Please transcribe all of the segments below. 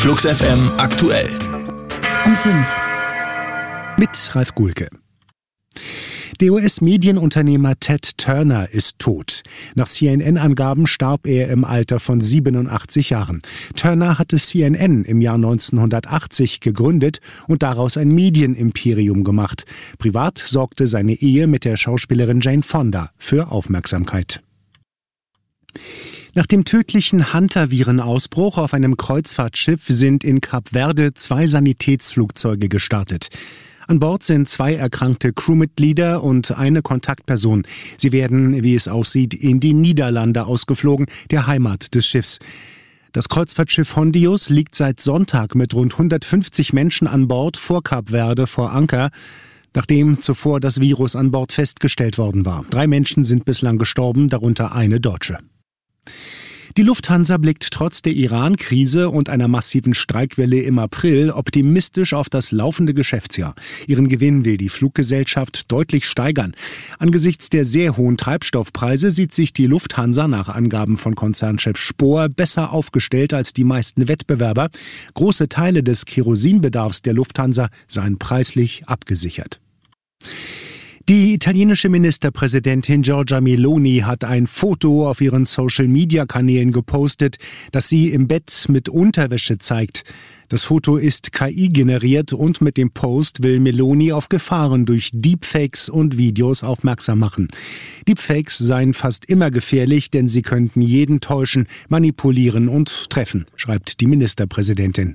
Flux FM aktuell. Um 5. Mit Ralf Gulke. Der US-Medienunternehmer Ted Turner ist tot. Nach CNN-Angaben starb er im Alter von 87 Jahren. Turner hatte CNN im Jahr 1980 gegründet und daraus ein Medienimperium gemacht. Privat sorgte seine Ehe mit der Schauspielerin Jane Fonda für Aufmerksamkeit. Nach dem tödlichen Hantavirenausbruch auf einem Kreuzfahrtschiff sind in Kap Verde 2 Sanitätsflugzeuge gestartet. An Bord sind 2 erkrankte Crewmitglieder und eine Kontaktperson. Sie werden, wie es aussieht, in die Niederlande ausgeflogen, der Heimat des Schiffs. Das Kreuzfahrtschiff Hondius liegt seit Sonntag mit rund 150 Menschen an Bord vor Kap Verde vor Anker, nachdem zuvor das Virus an Bord festgestellt worden war. 3 Menschen sind bislang gestorben, darunter eine Deutsche. Die Lufthansa blickt trotz der Iran-Krise und einer massiven Streikwelle im April optimistisch auf das laufende Geschäftsjahr. Ihren Gewinn will die Fluggesellschaft deutlich steigern. Angesichts der sehr hohen Treibstoffpreise sieht sich die Lufthansa nach Angaben von Konzernchef Spohr besser aufgestellt als die meisten Wettbewerber. Große Teile des Kerosinbedarfs der Lufthansa seien preislich abgesichert. Die italienische Ministerpräsidentin Giorgia Meloni hat ein Foto auf ihren Social-Media-Kanälen gepostet, das sie im Bett mit Unterwäsche zeigt. Das Foto ist KI-generiert und mit dem Post will Meloni auf Gefahren durch Deepfakes und Videos aufmerksam machen. Deepfakes seien fast immer gefährlich, denn sie könnten jeden täuschen, manipulieren und treffen, schreibt die Ministerpräsidentin.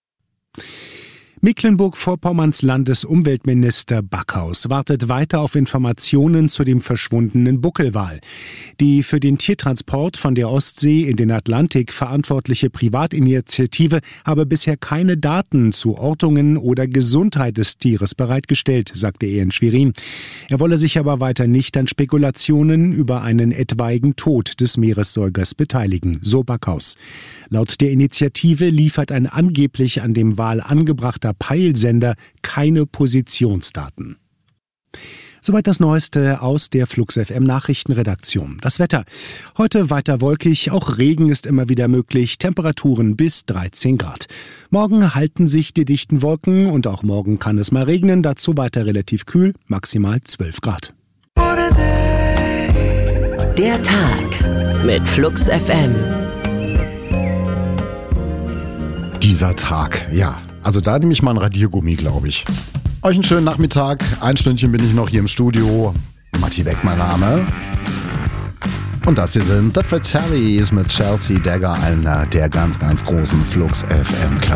Mecklenburg-Vorpommerns Landesumweltminister Backhaus wartet weiter auf Informationen zu dem verschwundenen Buckelwal. Die für den Tiertransport von der Ostsee in den Atlantik verantwortliche Privatinitiative habe bisher keine Daten zu Ortungen oder Gesundheit des Tieres bereitgestellt, sagte er in Schwerin. Er wolle sich aber weiter nicht an Spekulationen über einen etwaigen Tod des Meeressäugers beteiligen, so Backhaus. Laut der Initiative liefert ein angeblich an dem Wal angebrachter Peilsender keine Positionsdaten. Soweit das Neueste aus der Flux FM Nachrichtenredaktion. Das Wetter. Heute weiter wolkig, auch Regen ist immer wieder möglich, Temperaturen bis 13 Grad. Morgen halten sich die dichten Wolken und auch morgen kann es mal regnen, dazu weiter relativ kühl, maximal 12 Grad. Der Tag mit Flux FM. Dieser Tag, ja. Also da nehme ich mal ein Radiergummi, glaube ich. Euch einen schönen Nachmittag. Ein Stündchen bin ich noch hier im Studio. Matti Beck, mein Name. Und das hier sind The Fratellis mit Chelsea Dagger, einer der ganz, ganz großen Flux FM Klassiker.